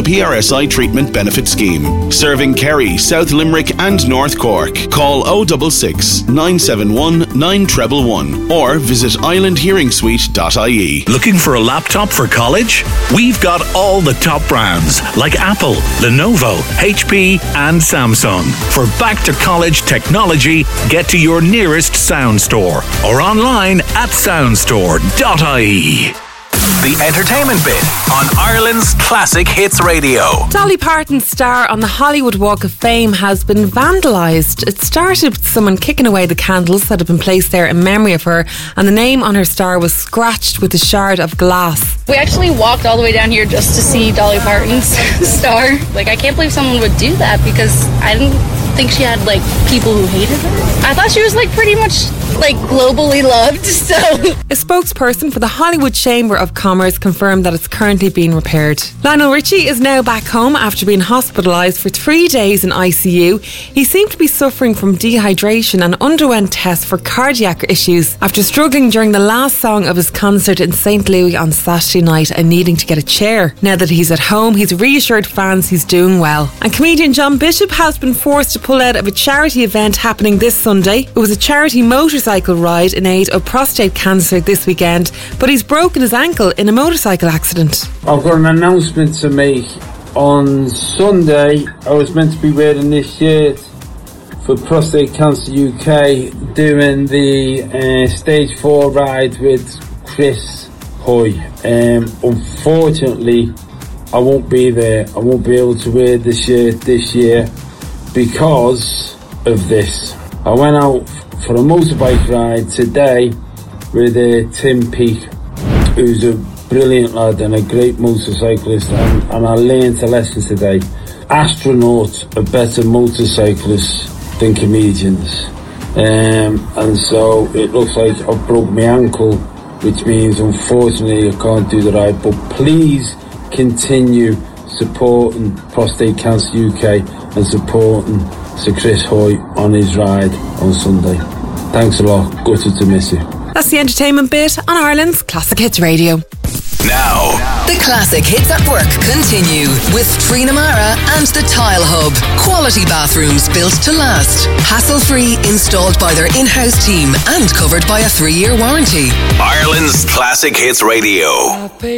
PRSI treatment benefit scheme. Serving Kerry, South Limerick and North Cork. Call 066 971 9111 or visit islandhearingsuite.ie. Looking for a laptop for college? We've got all the top brands like Apple, Lenovo, HP and Samsung. For back to college technology, get to your nearest Sound Store or online at soundstore.ie. The entertainment bit on Ireland's Classic Hits Radio. Dolly Parton's star on the Hollywood Walk of Fame has been vandalised. It started with someone kicking away the candles that had been placed there in memory of her, and the name on her star was scratched with a shard of glass. We actually walked all the way down here just to see Dolly Parton's star. Like, I can't believe someone would do that, because I didn't think she had, like, people who hated her. I thought she was, like, pretty much, like, globally loved, so... A spokesperson for the Hollywood Chamber of Commerce confirmed that it's currently being repaired. Lionel Richie is now back home after being hospitalised for 3 days in ICU. He seemed to be suffering from dehydration and underwent tests for cardiac issues after struggling during the last song of his concert in St. Louis on Saturday night and needing to get a chair. Now that he's at home, he's reassured fans he's doing well. And comedian John Bishop has been forced to pull out of a charity event happening this Sunday. It was a charity motorcycle ride in aid of prostate cancer this weekend, but he's broken his ankle in a motorcycle accident. I've got an announcement to make. On Sunday, I was meant to be wearing this shirt for Prostate Cancer UK, doing the Stage 4 ride with Chris Hoy. Unfortunately, I won't be there. I won't be able to wear the shirt this year because of this. I went out for a motorbike ride today with Tim Peake, who's a brilliant lad and a great motorcyclist, and I learned a lesson today. Astronauts are better motorcyclists than comedians, and so it looks like I've broke my ankle, which means unfortunately I can't do the ride. But please continue supporting Prostate Cancer UK and supporting Sir Chris Hoy on his ride on Sunday. Thanks a lot. Gutted to miss you. That's the entertainment bit on Ireland's Classic Hits Radio. Now, the Classic Hits at Work continue with Trina Mara and the Tile Hub. Quality bathrooms built to last. Hassle-free, installed by their in-house team and covered by a 3-year warranty. Ireland's Classic Hits Radio.